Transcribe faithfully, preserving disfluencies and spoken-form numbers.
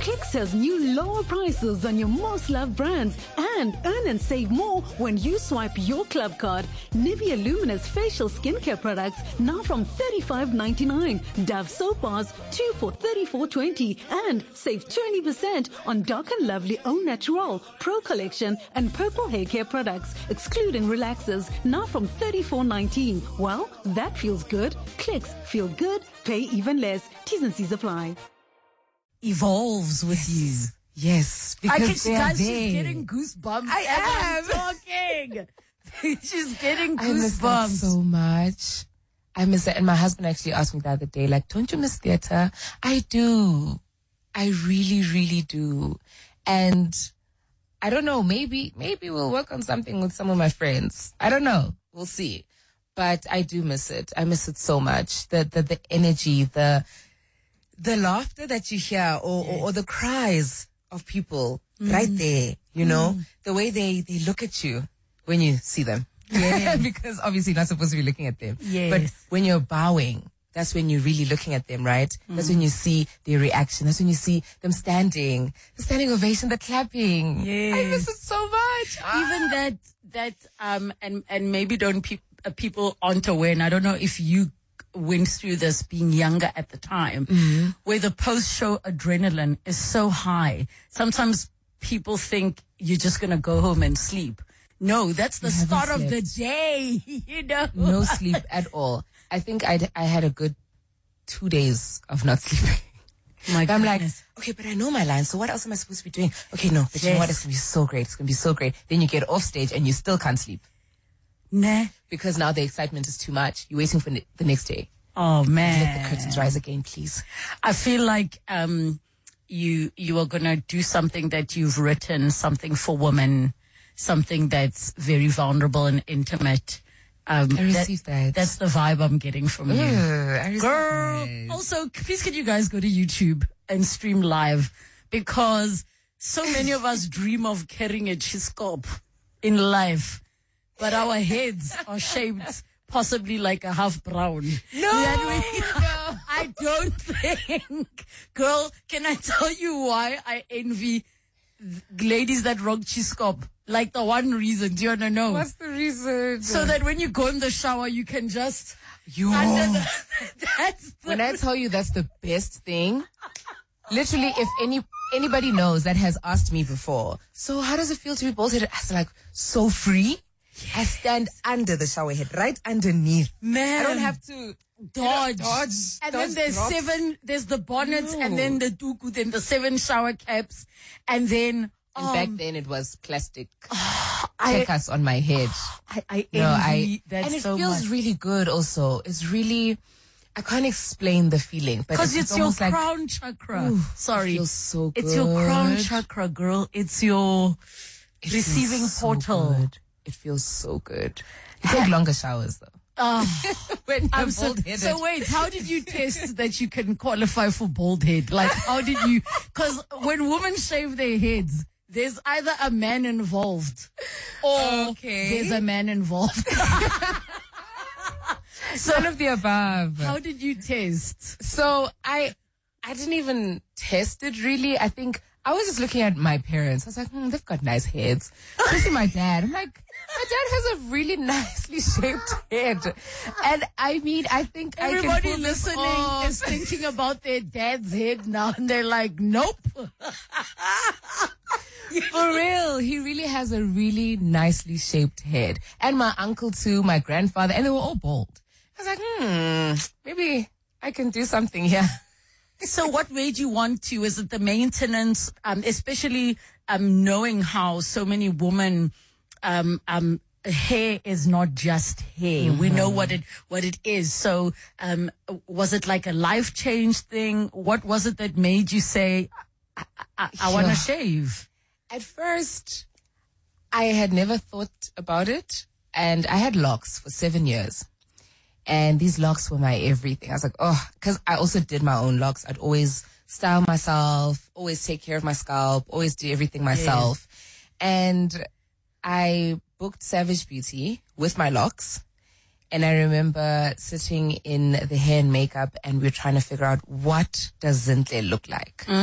Clicks has new lower prices on your most loved brands and earn and save more when you swipe your club card. Nivea Luminous facial skincare products now from thirty-five ninety-nine. Dove soap bars two for thirty-four twenty and save twenty percent on Dark and Lovely Au Natural, Pro Collection and Purple Hair Care products, excluding relaxers, now from thirty-four nineteen. Well, that feels good. Clicks, feel good, pay even less. T's and C's apply. Evolves with you. Yes, I because can, they are guys, she's there. getting goosebumps. I as am. I'm talking. She's getting I miss that goosebumps. so much. I miss it. And my husband actually asked me the other day, like, don't you miss theater? I do. I really, really do. And I don't know, maybe, maybe we'll work on something with some of my friends. I don't know. We'll see. But I do miss it. I miss it so much. The, the, the energy, the, the laughter that you hear or, yes. or, or the cries of people mm. right there, you know, mm. the way they, they look at you when you see them. Yeah. Because obviously you're not supposed to be looking at them. Yes. But when you're bowing, that's when you're really looking at them, right? Mm. That's when you see their reaction. That's when you see them standing, the standing ovation, the clapping. Yes. I miss it so much. Even that, that, um, and, and maybe don't pe- uh, people aren't aware, and I don't know if you went through this being younger at the time, mm-hmm. where the post-show adrenaline is so high. Sometimes people think you're just going to go home and sleep. No, that's the start of the day, you know. No sleep at all. I think I I had a good two days of not sleeping. My I'm like, goodness. okay, but I know my lines, so what else am I supposed to be doing? Okay, no, but yes. you know what? It's going to be so great. It's going to be so great. Then you get off stage and you still can't sleep. Nah. Because now the excitement is too much. You're waiting for ne- the next day. Oh, man. Let the curtains rise again, please. I feel like um, you you are going to do something that you've written, something for women, something that's very vulnerable and intimate. Um, I received that, that. That's the vibe I'm getting from Ooh, you. I received Girl. that. Also, please can you guys go to YouTube and stream live? Because so many of us dream of carrying a chiscop in life, but our heads are shaped possibly like a half brown. No, no. I don't think. Girl, can I tell you why I envy ladies that rock chiscop? Like the one reason, do you want to know? What's the reason? So that when you go in the shower, you can just... Yo. Under the, that's the, when I tell you that's the best thing, literally if any anybody knows that has asked me before, so how does it feel to be bald-headed? I was like, so free. Yes. I stand under the shower head, right underneath. Man. I don't have to... Dodge. Dodge. And dodge then there's drops. seven, there's the bonnet, No. and then the duku, then the seven shower caps, and then... And um, back then it was plastic I, checkers on my head. I, I envy no, I, that and it so feels much. really good also. It's really, I can't explain the feeling. Because Because it's, it's your like, crown chakra. ooh, Sorry. It feels so good. It's your crown chakra, girl. It's your It receiving feels so portal. good. It feels so good. You take longer showers though. Oh, when I'm you're so, bald-headed. so wait, how did you test that you can qualify for bald head? Like, how did you, because when women shave their heads, there's either a man involved or Okay. there's a man involved. So None of the above. how did you test? So I, I didn't even test it really. I think I was just looking at my parents. I was like, hmm, they've got nice heads. Especially my dad. I'm like, my dad has a really nicely shaped head. And I mean, I think I Everybody can pull this listening off. is thinking about their dad's head now, and they're like, nope. For real, he really has a really nicely shaped head. And my uncle too, my grandfather, and they were all bald. I was like, hmm, maybe I can do something here. So what made you want to? Is it the maintenance, um, especially um, knowing how so many women, um, um, hair is not just hair. Mm-hmm. We know what it what it is. So um, was it like a life change thing? What was it that made you say, I, I, I want to shave? At first, I had never thought about it, and I had locks for seven years. And these locks were my everything. I was like, oh, because I also did my own locks. I'd always style myself, always take care of my scalp, always do everything myself. Yes. And I booked Savage Beauty with my locks. And I remember sitting in the hair and makeup, and we were trying to figure out, what does Zintle look like? Mm.